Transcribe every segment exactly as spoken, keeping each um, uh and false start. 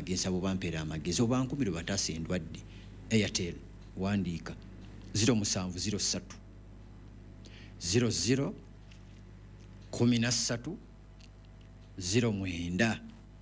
amagezi abo bampeera amagezi oba nkubiro batase endwadde Airtel wandiika zero musanvu zero ssatu zero zero kumi na ssatu zero mwenda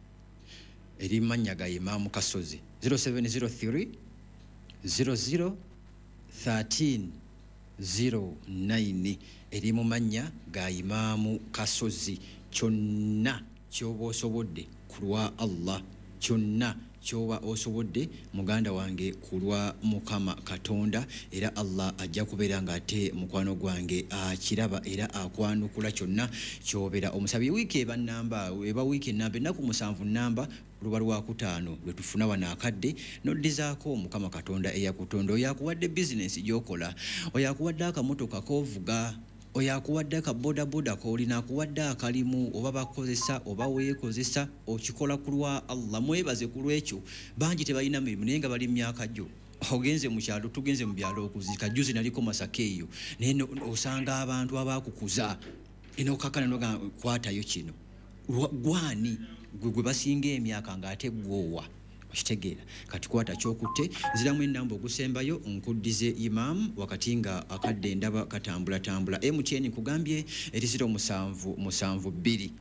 eri mannya ga Imam Kasozi zero seven zero three zero zero one three zero nine eri mu mannya ga Imam Kasozi. Kyonna kyoba osobodde kulwa Allah, kyonna kyoba osobodde muganda wange kulwa Mukama Katonda, era Allah ajja kubeera nga ate mukwano gwange akiraba era akwanukula kyonna kyobera omusabi. Wiiki eba namba eba wiiki namba ennaku musanvu namba luba lwa kutaano lwe tufuna wano akadde noddizaako Mukama Katonda eyakutonda. Oyakuwadde bizinesi gy'okola, oyakuwadde akamotoka k'ovuga, oyakuwadde ka boda boda kolina akuwadde akalimu oba bakozesa oba weekozesa okikola kulwa Allah. Mwebaze kulwekyo. Bangi tebalina mirimu naye nga bali myaka gyo. Ogenze mu kyalo, tugenze mu byalo okuzika. Juzi naliko Masaka eyo naye osanga abantu abakukuza eno kakana noga kwatayo kino gwani gwe basinga emyaka ng'ate gwowa okitegeera. Kati kwata kyokutte nziramu ennamba ogusembayo nkuddize Imam wakati nga akadde ndaba katambula tambula. M T N kugambye eri zero musanvu musanvu bbiri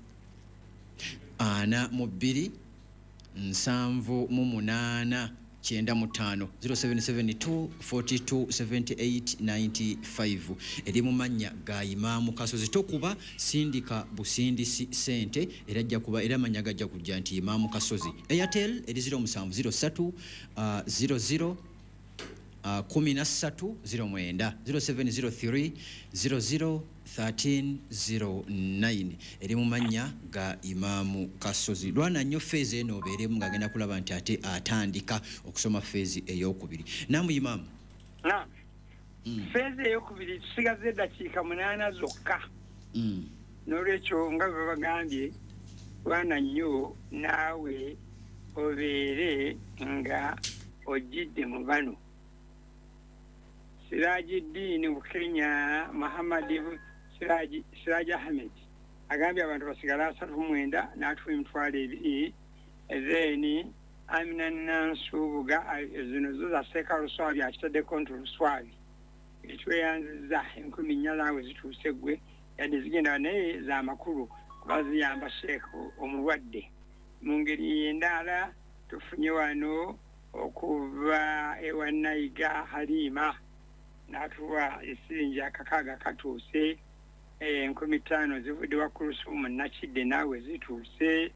ana mu bbiri nsanvu mu munaana kyenda mu ttaano zero seven seven two four two seven eight nine five eri mu mannya ga Imam Kasozi. Tokuba sindika busindisi sente era ajja kuba era mannya gajja kujja nti Imam Kasozi. Airtel eri zero musanvu zero ssatu zero zero kumi na ssatu zero mwenda zero seven zero three zero zero one three zero nine eri mu mannya ga Imam Kasozi. Lwana nnyo feezi eno obeeremu ng'agenda kulaba nti ate atandika okusoma feezi ey'okubiri. Namu Imam. Naam. Mm. Feezi ey'okubiri tusigaze eddakiika munaana zokka. Mm. N'olwekyo nga bwe bagambye lwana nnyo naawe obeere nga ojjidde mu bano. Sirajiddin Bukenya Muhammad Siraji Siraji Ahmed agambye abantu basigala asatu mwenda n'atuwa emitwalo ebiri. Then Amina Nansubuga zino zo za Seka Luswabi akitaddeko nti Luswabi etweyanziza enkumi nnya zaawe zituuse ggwe yadde zigenda naye za makulu kuba ziyamba Sheekh omulwadde. Mu ngeri endala tufunye wano okuva ewa Nayiga Halima n'atuwa esiringi akakaaga katuuse. Enkumi ttaano zivudde wa Kulusumu Nakidde naawe zituuse.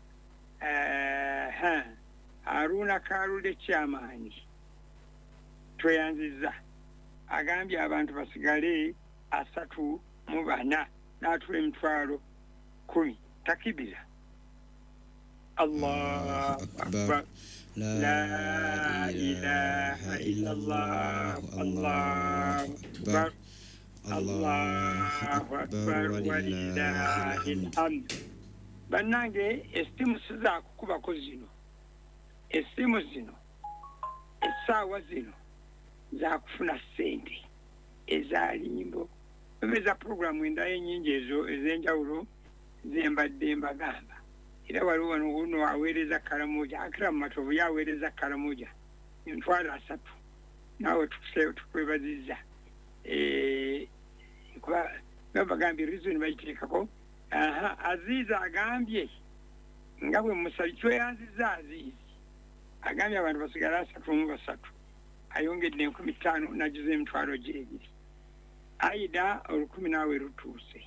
Aruna Kalude Kyamaanyi tweyanziza agambye abantu basigale asatu mu bana n'atuwa emitwalo kumi. Takibira. Allahu Akbar. La ilaha illallah. Allahu Akbar. Allahu Akbar walillahil hamd. Bannange estimu sizakukubako zino. Essimu zino essaawa zino zakufuna ssente ezalimbo. Eza programu endala ennyingi ezo ez'enjawulo zembadde mbagamba. Era waliwo wano uno aweereza Karamoja, Akram Matovu yaweereza Karamoja emitwalo asatu. Naawe tukwebaziza. Kuba bagambye reason bayiteekako. Aha, Aziza agambye nga bwe musali tweyanziza Azizi agambye abantu basigala asatu mu basatu ayongedde enkumi ttaano nagize emitwalo gy'ebiri. Aida olukumi naawe lutuuse.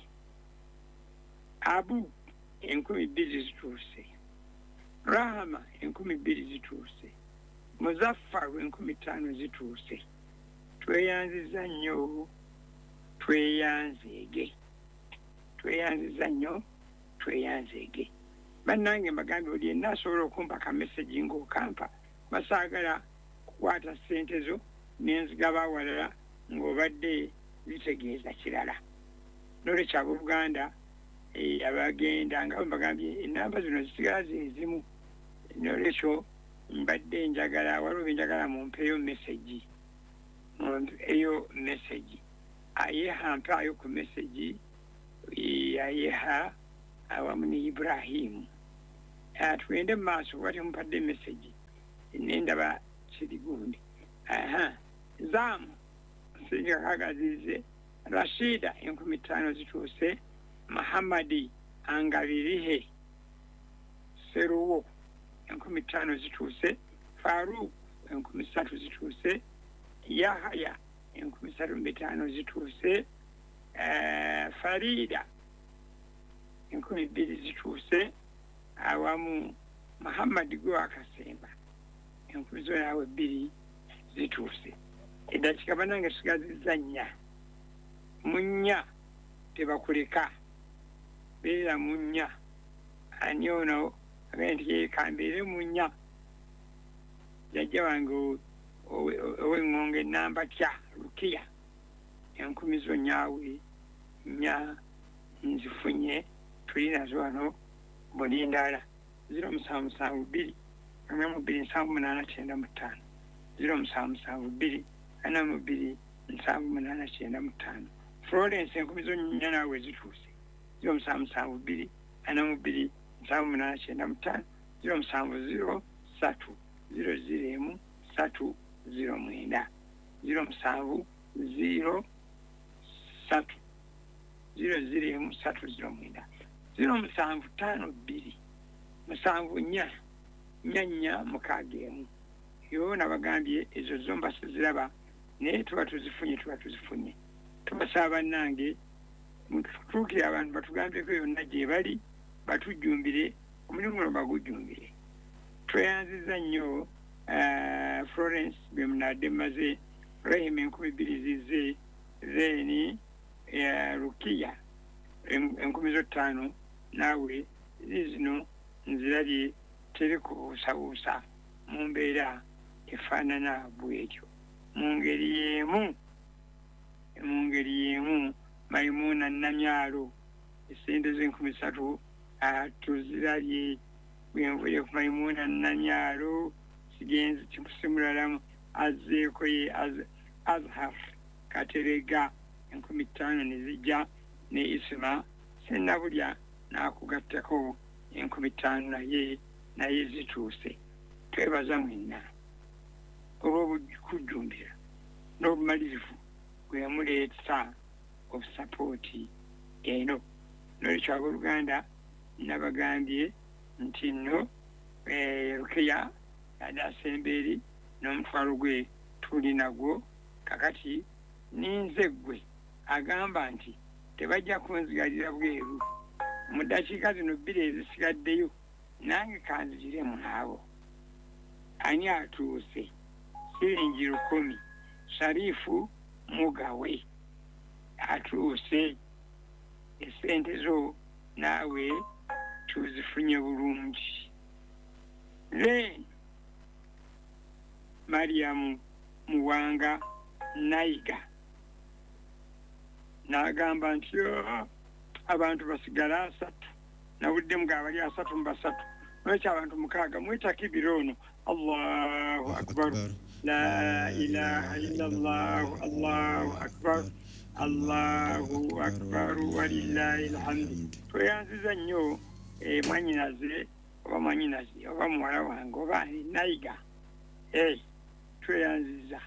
Abu enkumi bbiri zituuse. Rahama enkumi bbiri zituuse. Muzaffaru enkumi ttaano zituuse. Tweyanziza nnyo, tweyanzeege. Tweyanziza nnyo, tweyanzeege. Bannange mbagambye buli yenna asobola okumpa ka message ng'okampa basaagala kukwata ssente zo n'enzigaba awalala ng'obadde zitegeeza kirala. N'olwekyo abooluganda abagenda nga mbagambye ennamba zino zisigala zeezimu. N'olwekyo mbadde njagala waliwo benjagala mumpeeyo message. Mumpeeyo message. Ayeha mpaayo ku message. Ayeha awamu ne Ibrahim. Tugende mu maaso bw'ati mumpadde message. ndaba kiri gundi aha zamu singa kagazize Rashida enkumi ttaano zituuse Muhammadi angabirihe Seruwo enkumi ttaano zituuse Faruk enkumi ssatu zituuse Yahaya enkumi ssatu mu bitaano zituuse Farida enkumi bbiri zituuse awamu Muhammad gwe akasemba enkumi zo yawe bbiri zituuse eddakiika banange sigazizza nnya mu nnya tebakuleka beera mu nnya ani ono agambye nti yeekambeere mu nnya jajja wange ow'eŋŋonga ennamba kya Rukiya enkumi zo nyaawe nnya nzifunye tuli nazo wano buli ndala ziro musanvu musanvu bbiri ana mu bbiri nsanvu munaana kyenda mu ttaano ziro musanvu musanvu bbiri ana mu bbiri nsanvu munaana kyenda mu ttaano Florence enkumi zo nnya naawe zituuse ziro musanvu musanvu bbiri ana mu bbiri nsanvu munaana kyenda mu ttaano ziro musanvu ziro ssatu ziro ziro emu ssatu ziro mwenda ziro musanvu ziro ssatu ziro ziro emu ssatu ziro mwenda ziro musanvu ttaano bbiri musanvu nnya nnya nnya mukaaga emu yo nabagambye ezo zomba siziraba naye tuba tuzifunye tuba tuzifunye tubasaba bannange mututuukire abantu batugambyeko yonna gye bali batujjumbire omulimu guno bagujjumbire tweyanziza nnyo Florence bwe munadde mmaze Rahima enkumi bbiri zize then Rukiya enkumi zo ttaano naawe zino nzirabye teri kubuusabuusa mu mbeera efaanana bwetyo mu ngeri y'emu mu ngeri y'emu Maimuna Namyalo essente z'enkumi ssatu tuzirabye bwenvuye ku Maimuna Namyalo sigenzi kimusimulalamu azzeeko ye Azhar Katerega enkumi ttaano ne zijja ne Isma Sennabulya n'akugattako enkumi ttaano naye naye zituuse twebaza mwenna olw'okujjumbira n'obumalirivu bwe yamuleeta obusapooti eno n'olwekyo abooluganda nabagambye nti nno Rukiya yadde asembeeri n'omutwalo gwe tuli nagwo kakati ninze ggwe agamba nti tebajja kunzigalira bweru mu ddakiika zino bbiri ezisigaddeyo nange kanzigire mwabo ani atuuse siringi lukumi Sharifu Mugawe atuuse essente zo naawe tuzifunye bulungi then Mariamu Muwanga Nayiga n'agamba nti abantu basigala asatu nawuddemu gaabali asatu mu basatu n'ekyo abantu mukaaga mwetakibira ono Allahu akbar la ilaha illallah Allahu akbar Allahu akbar walillahi alhamdu tweyanziza nnyo mwanyinaze oba mwanyinaze oba muwala wange oba Nayiga tweyanziza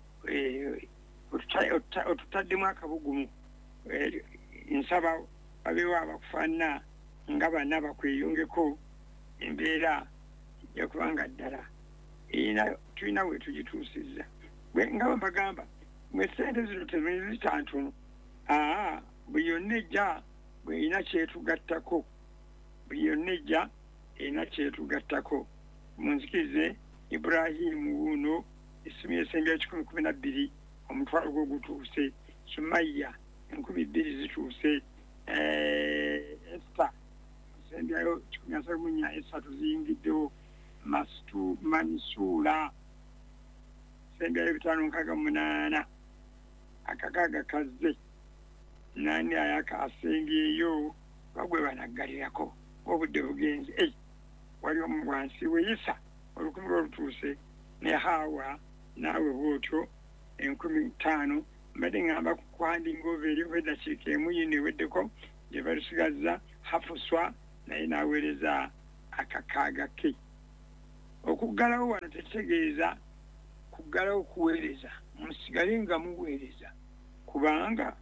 otutaddemu akabugumu nsaba babeewo abakufaanana nga bana bakweyongeko embeera yakubanga ddala tulina we tugituusizza nga bambagamba mwe sente zino tezitaantono aa buli yonna ejja bwe erina kyetugattako buli yonna ejja erina kyetugattako munzikirize Ibrahimu wuno esimu y'esembya kikumi kumi na bbiri omutwalo gwo gutuuse Sumaya enkumi bbiri zituuse Esta esembyayo kikumi asatu mu nnya esatu ziyingiddewo Mastu Mansula esembyayo bitaano nkaaga munaana akakaaga kazze nani ayaka asengeeyo bagwe banaggalirako obudde bugenzi ei wali omu wansi weyisa olukumi lwolutuuse ne Hawa naawe bwotyo enkumi ttaano mbadde ngamba kukwandinga ova eri oba eddakiika emu yino eweddeko gye balusigazza Hafuswa naye n'aweereza akakaaga ke okuggalawo wano tekitegeeza kuggalawo kuweereza, musigale nga muweereza kubanga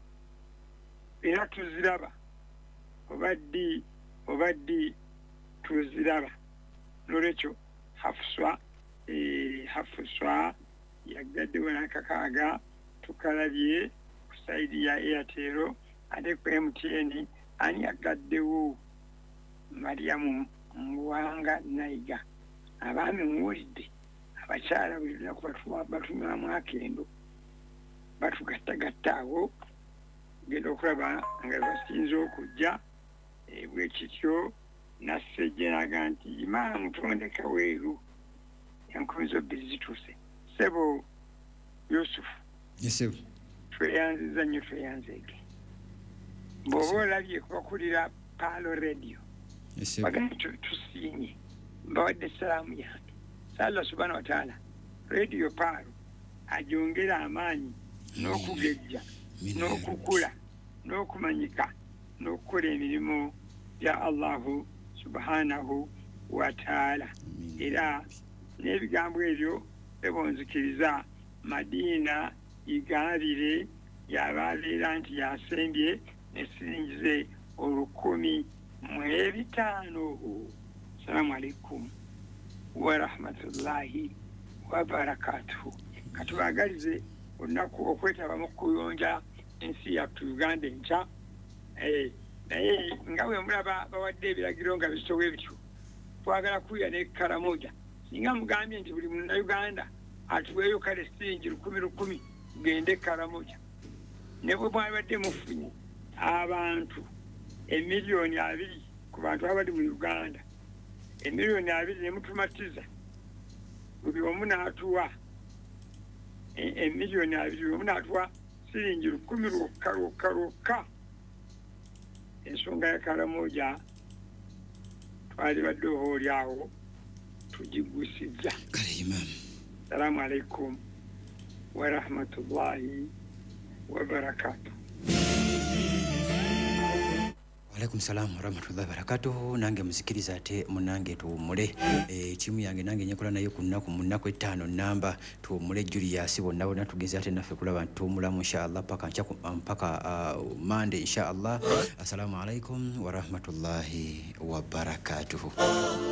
era tuziraba obaddi obaddi tuziraba. Nolwekyo hafuswa eh, hafuswa yagaddewo n'akakaaga tukalabye ku saidi ya Airtel ate ku M T N ani yagaddewo Mariamu Muwanga Naiga. Abaami muwulidde abakyala buli lunaku batunywamu akendo batugattagatta awo genda okulaba nga basinze okujja bwekityo nassejje naga nti imaamu tondeka weeru enkumi zobbiri zituuse. Sebo Yusufu Yesebo tweyanziza nnyo tweyanzeege bw'oba olabye kubakulira Palo Radio bagani tusiimye mbawadde essalaamu yange. Allah subhanahu wa ta'ala Radio Palo ajongera amaanyi n'okugejja n'okukula n'okumanyika n'okukola emirimu ya Allahu subhanahu wa ta'ala. Era n'ebigambo ebyo ebonzikiriza Madina igabire yababeera nti yasembye nesiringize olukumi mu ebitaano. Assalamu alaikum wa rahmatullahi wa barakatuhu. Katubagalize olunaku okwetaba mu kuyonja ensi yaffe Uganda enkya. Naye nga bwe mulaba bawadde ebiragiro nga bisowe bityo twagala kuya ne Karamoja. Singa mugambye nti buli Munnayuganda atuweeyo kale siringi lukumi lukumi gende Karamoja, ne bwe mwabadde mufunye abantu emiliyoni abiri ku bantu abali mu Uganda, emiliyoni abiri ne mutumatiza buli omu n'atuwa emiliyoni abiri, buli omu n'atuwa siringi lukumi lwokka lwokka lwokka. Ensonga ya Karamoja twali badde ohooli awo tugigwisizza. Assalamu alaikum wa rahmatullahi wa barakatuh. Alaikum salam wa rahmatullahi wa barakatuh. Nange muzikiriza ate munange tuwumule e, timu yange nange nyekola nayo ku nnaku mu nnaku etaano namba tuwumule Julius bonna bonna tugenze ate naffe kulaba tuwumulamu inshallah paka ncha mpaka uh, Monday inshallah. Assalamu alaikum wa rahmatullahi wa barakatuh.